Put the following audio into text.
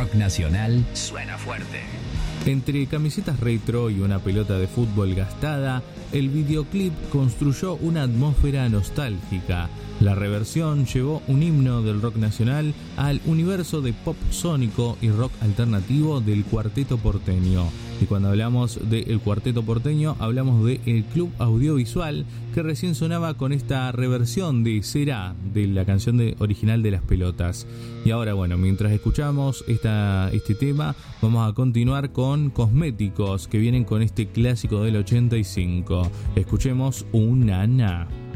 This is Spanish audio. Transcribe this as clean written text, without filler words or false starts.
rock nacional suena fuerte. Entre camisetas retro y una pelota de fútbol gastada, el videoclip construyó una atmósfera nostálgica. La reversión llevó un himno del rock nacional al universo de pop sónico y rock alternativo del Cuarteto Porteño. Y cuando hablamos del Cuarteto Porteño, hablamos del Club Audiovisual, que recién sonaba con esta reversión de Será, de la canción original de Las Pelotas. Y ahora, bueno, mientras escuchamos este tema, vamos a continuar con Cosméticos, que vienen con este clásico del 85. Escuchemos Una Na.